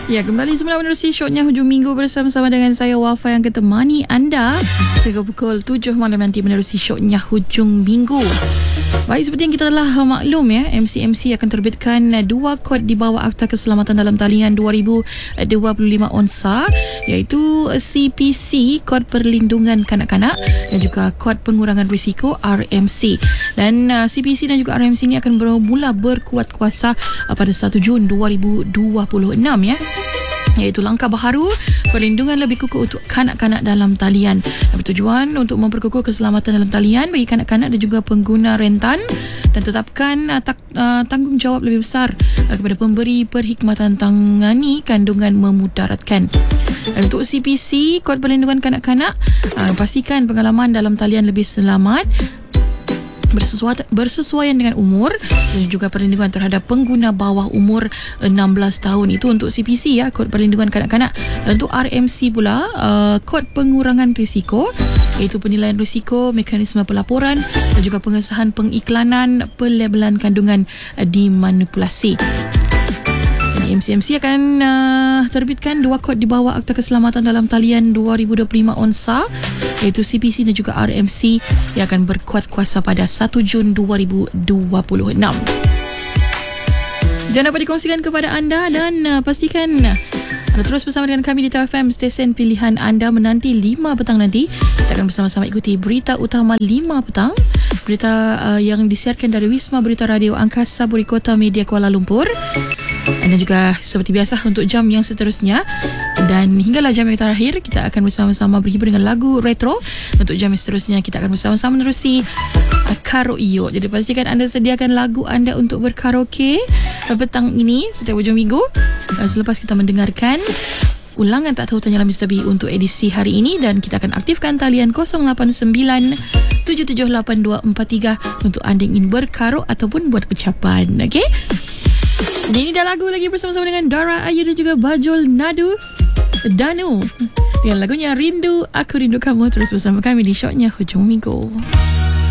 Ya, kembali semula menerusi shownya Hujung Minggu bersama-sama dengan saya Wafa yang ketemani anda sehingga pukul 7 malam nanti menerusi shownya Hujung Minggu. Baik, seperti yang kita telah maklum ya, MCMC akan terbitkan 2 kod di bawah Akta Keselamatan Dalam Talian 2025 ONSA, iaitu CPC, Kod Perlindungan Kanak-Kanak, dan juga Kod Pengurangan Risiko RMC. Dan CPC dan juga RMC ini akan bermula berkuat kuasa pada 1 Jun 2026 ya, iaitu langkah baharu perlindungan lebih kukuh untuk kanak-kanak dalam talian. Bertujuan untuk memperkukuh keselamatan dalam talian bagi kanak-kanak dan juga pengguna rentan, dan tetapkan tanggungjawab lebih besar kepada pemberi perkhidmatan tangani kandungan memudaratkan. Dan untuk CPC, Kod Perlindungan Kanak-Kanak, pastikan pengalaman dalam talian lebih selamat, bersesuaian dengan umur, dan juga perlindungan terhadap pengguna bawah umur 16 tahun. Itu untuk CPC ya, Kod Perlindungan Kanak-Kanak. Dan untuk RMC pula, Kod Pengurangan Risiko, iaitu penilaian risiko, mekanisme pelaporan dan juga pengesahan pengiklanan pelabelan kandungan dimanipulasi. MCMC akan terbitkan 2 kod di bawah Akta Keselamatan Dalam Talian 2025 ONSA, iaitu CPC dan juga RMC, yang akan berkuat kuasa pada 1 Jun 2026. Jangan dapat dikongsikan kepada anda, dan pastikan anda terus bersama dengan kami di TFM, stesen pilihan anda. Menanti 5 petang nanti kita akan bersama-sama ikuti berita utama 5 petang, berita yang disiarkan dari Wisma Berita Radio Angkasa Puri Kota Media Kuala Lumpur. Dan juga seperti biasa untuk jam yang seterusnya, dan hinggalah jam yang terakhir kita akan bersama-sama berhibur dengan lagu retro. Untuk jam yang seterusnya kita akan bersama-sama menerusi karaoke. Jadi pastikan anda sediakan lagu anda untuk berkaraoke petang ini setiap hujung minggu, selepas kita mendengarkan ulangan Tak Tahu Tanyalah Mr. B untuk edisi hari ini. Dan kita akan aktifkan talian 089 778243 untuk anda ingin berkaraoke ataupun buat ucapan. Okey, ini dah lagu lagi bersama-sama dengan Dara Ayu dan juga Bajul Danu dengan lagunya Rindu Aku Rindu Kamu. Terus bersama kami di shownya Hujung Minggu.